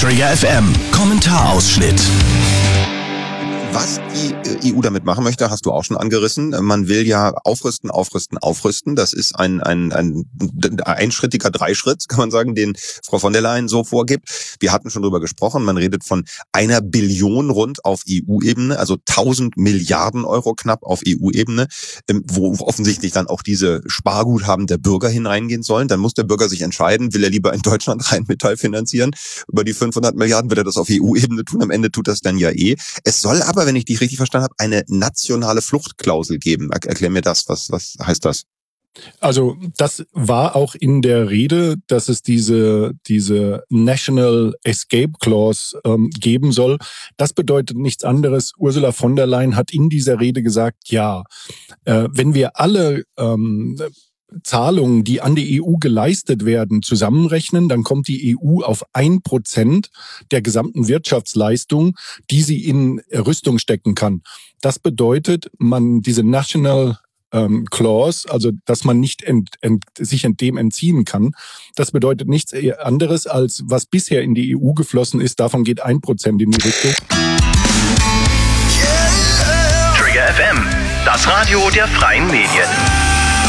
Trigger FM Kommentarausschnitt. Was die EU damit machen möchte, hast du auch schon angerissen. Man will ja aufrüsten. Das ist ein einschrittiger Dreischritt, kann man sagen, den Frau von der Leyen so vorgibt. Wir hatten schon drüber gesprochen. Man redet von 1 Billion rund auf EU-Ebene, also 1000 Milliarden Euro knapp auf EU-Ebene, wo offensichtlich dann auch diese Sparguthaben der Bürger hineingehen sollen. Dann muss der Bürger sich entscheiden, will er lieber in Deutschland Rheinmetall finanzieren? Über die 500 Milliarden will er das auf EU-Ebene tun. Am Ende tut das dann ja eh. Es soll aber, wenn ich dich richtig verstanden habe, eine nationale Fluchtklausel geben. Erklär mir das. Was heißt das? Also das war auch in der Rede, dass es diese National Escape Clause geben soll. Das bedeutet nichts anderes. Ursula von der Leyen hat in dieser Rede gesagt, ja, wenn wir alle Zahlungen, die an die EU geleistet werden, zusammenrechnen, dann kommt die EU auf 1% der gesamten Wirtschaftsleistung, die sie in Rüstung stecken kann. Das bedeutet, diese National Clause, also dass man nicht sich dem entziehen kann, das bedeutet nichts anderes, als was bisher in die EU geflossen ist, davon geht 1% in die Richtung. Trigger FM, das Radio der freien Medien.